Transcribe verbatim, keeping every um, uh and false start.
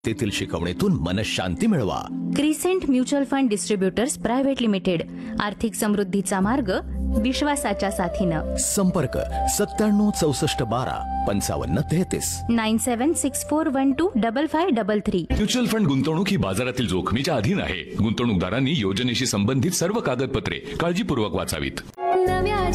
तेथील शिकवणीतून मनशांती मिळवा. Crescent mutual fund distributors private limited. आर्थिक समृद्धीचा मार्ग विश्वासाच्या साथीनं. संपर्क सत्त्याण्णव चौसष्ट बारा पंचावन्न तेहतीस. नाईन सेवन six four one two double five double three. Mutual fund गुंतवणूक ही बाजारातील जोखमीच्या अधीन आहे. गुंतवणूकदारांनी योजनेशी संबंधित सर्व कागदपत्रे काळजीपूर्वक वाचावीत.